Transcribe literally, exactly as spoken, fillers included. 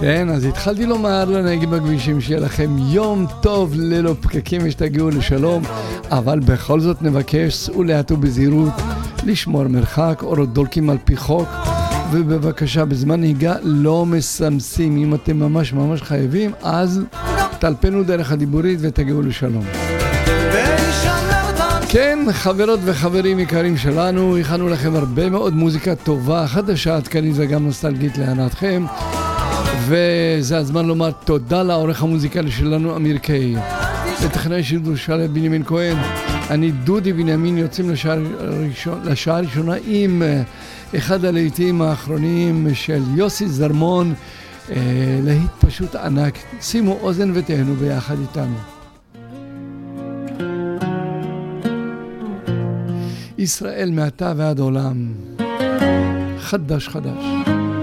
כן, אז התחלתי לומר לנהגים בכבישים שיהיה לכם יום טוב ללא פקקים ושתגיעו לשלום, אבל בכל זאת נבקש, סעו לאט ובזהירות, לשמור מרחק, אורות דולקים על פי חוק, ובבקשה בזמן נהיגה לא מסמסים. אם אתם ממש ממש חייבים, אז תלפנו דרך הדיבורית ותגיעו לשלום. כן, חברות וחברים יקרים שלנו, הכנו לכם הרבה מאוד מוזיקה טובה, חדשה, עדכנית וגם נוסטלגית להנאתכם, וזה הזמן לומר תודה לעורך המוזיקלי שלנו אמיר קיי, לטכנאי שידור שלו בנימין כהן. אני דודי בנימין, יוצאים לשעה ראשונה, לשעה ראשונה עם אחד הלהיטים האחרונים של יוסי זרמון, אה, להיט פשוט ענק. שימו אוזן ותהנו ביחד איתנו. ישראל מעתה ועד עולם, חדש חדש.